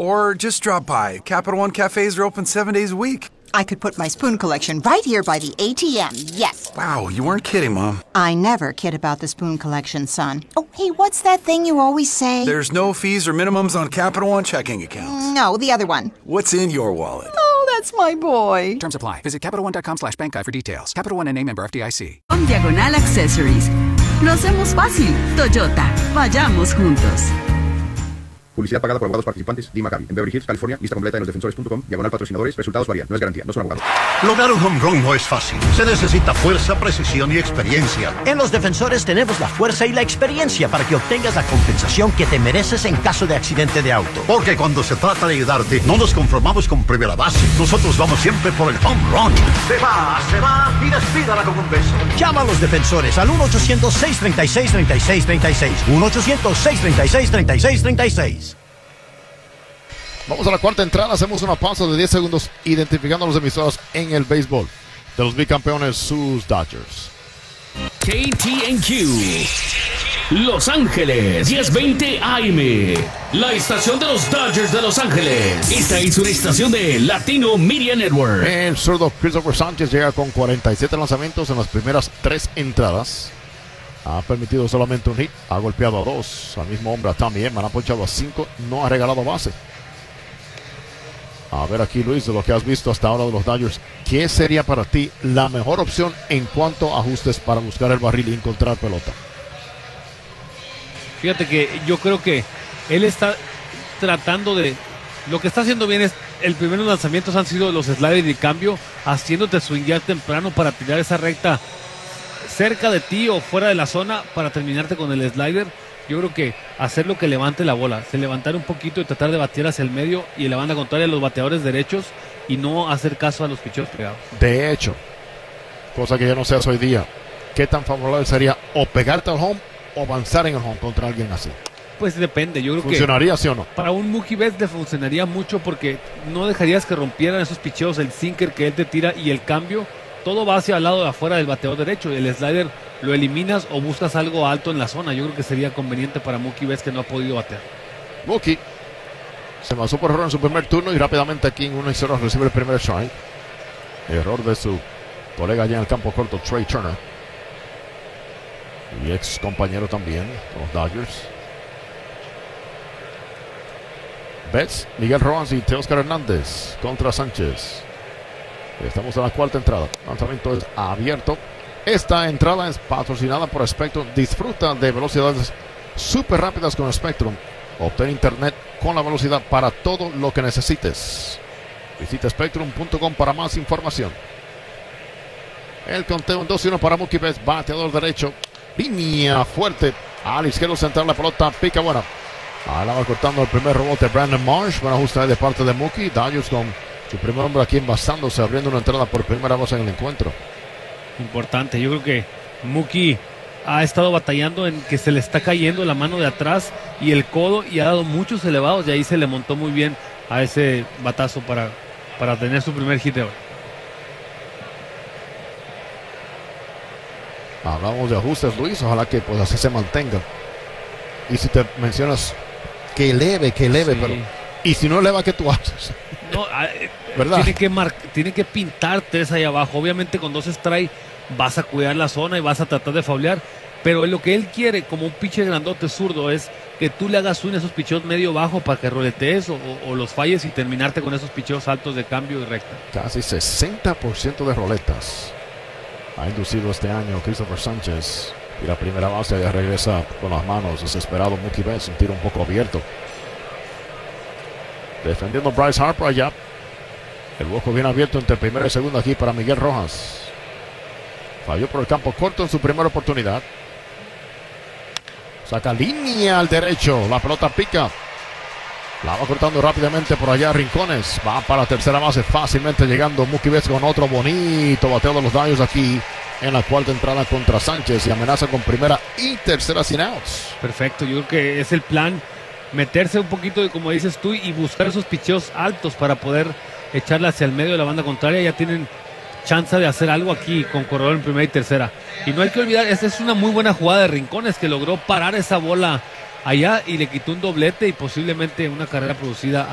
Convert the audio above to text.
Or just drop by. Capital One cafes are open 7 days a week. I could put my spoon collection right here by the ATM, yes. Wow, you weren't kidding, Mom. I never kid about the spoon collection, son. Oh, hey, what's that thing you always say? There's no fees or minimums on Capital One checking accounts. No, the other one. What's in your wallet? Oh, that's my boy. Terms apply. Visit CapitalOne.com/bank guide for details. Capital One NA, member FDIC. Con Diagonal Accessories. Lo hacemos fácil. Toyota. Vayamos juntos. Publicidad pagada por abogados participantes. Dee McCabe. En Beverly Hills, California. Lista completa en losdefensores.com. /patrocinadores. Resultados varían. No es garantía. No son abogados. Lograr un home run no es fácil. Se necesita fuerza, precisión y experiencia. En Los Defensores tenemos la fuerza y la experiencia para que obtengas la compensación que te mereces en caso de accidente de auto. Porque cuando se trata de ayudarte, no nos conformamos con primera base. Nosotros vamos siempre por el home run. Se va y despídala con un beso. Llama a Los Defensores al 1-800-636-3636. 1-800-636-3636. Vamos a la cuarta entrada, hacemos una pausa de 10 segundos identificando a los emisoras en el béisbol de los bicampeones, sus Dodgers. KTNQ Los Ángeles 1020 AM, la estación de los Dodgers de Los Ángeles. Esta es una estación de Latino Media Network. El zurdo Christopher Sánchez llega con 47 lanzamientos en las primeras 3 entradas. Ha permitido solamente un hit, ha golpeado a 2, al mismo hombre a Tommy Edman, ha ponchado a 5, no ha regalado base. A ver aquí, Luis, de lo que has visto hasta ahora de los Dodgers, ¿qué sería para ti la mejor opción en cuanto a ajustes para buscar el barril y encontrar pelota? Fíjate que yo creo que él está tratando de... Lo que está haciendo bien es, el primeros lanzamientos han sido los sliders de cambio, haciéndote swinguear temprano para tirar esa recta cerca de ti o fuera de la zona para terminarte con el slider. Yo creo que hacer lo que levante la bola, se levantar un poquito y tratar de batir hacia el medio y la banda contraria a los bateadores derechos y no hacer caso a los picheos pegados. De hecho, cosa que ya no seas hoy día, ¿qué tan favorable sería o pegarte al home o avanzar en el home contra alguien así? Pues depende, yo creo que... ¿Funcionaría sí o no? Para un Mookie Betts le funcionaría mucho porque no dejarías que rompieran esos picheos, el sinker que él te tira y el cambio. Todo va hacia el lado de afuera del bateador derecho. El slider lo eliminas o buscas algo alto en la zona. Yo creo que sería conveniente para Mookie Betts, que no ha podido batear. Mookie se pasó por error en su primer turno y rápidamente aquí en 1-0 recibe el primer strike. Error de su colega allá en el campo corto, Trey Turner. Y ex compañero también con los Dodgers. Betts, Miguel Rojas y Teóscar Hernández contra Sánchez. Estamos en la cuarta entrada. Lanzamiento es abierto. Esta entrada es patrocinada por Spectrum. Disfruta de velocidades súper rápidas con Spectrum. Obtén internet con la velocidad para todo lo que necesites. Visita Spectrum.com para más información. El conteo en 2-1 para Mookie Betts. Bateador derecho. Línea fuerte. Al izquierdo central la pelota. Pica buena. Ahí la va cortando el primer rebote Brandon Marsh. Buen ajuste de parte de Mookie. Dodgers con su primer hombre aquí envasándose, abriendo una entrada por primera vez en el encuentro. Importante, yo creo que Mookie ha estado batallando en que se le está cayendo la mano de atrás y el codo y ha dado muchos elevados y ahí se le montó muy bien a ese batazo para tener su primer hit de hoy. Hablamos de ajustes, Luis, ojalá que pues así se mantenga. Y si te mencionas que eleve, sí. Pero y si no eleva, ¿qué tú haces? No, ¿verdad? Tiene que pintar 3 ahí abajo. Obviamente con 2 strikes vas a cuidar la zona y vas a tratar de faulear. Pero lo que él quiere como un pitcher grandote zurdo es que tú le hagas swing a esos picheos medio bajo para que roletees o los falles y terminarte con esos picheos altos de cambio y recta. Casi 60% de roletas ha inducido este año Christopher Sánchez. Y la primera base ya regresa con las manos. Desesperado Mookie Betts, un tiro un poco abierto. Defendiendo Bryce Harper allá. El hueco bien abierto entre primera y segunda aquí para Miguel Rojas. Falló por el campo corto en su primera oportunidad. Saca línea al derecho. La pelota pica. La va cortando rápidamente por allá Rincones. Va para la tercera base fácilmente llegando Mookie Betts con otro bonito bateo de los Dodgers aquí en la cuarta entrada contra Sánchez. Y amenaza con primera y tercera sin outs. Perfecto, yo creo que es el plan. Meterse un poquito, como dices tú, y buscar esos picheos altos para poder echarla hacia el medio de la banda contraria. Ya tienen chance de hacer algo aquí con corredor en primera y tercera. Y no hay que olvidar, esta es una muy buena jugada de Rincones que logró parar esa bola allá y le quitó un doblete y posiblemente una carrera producida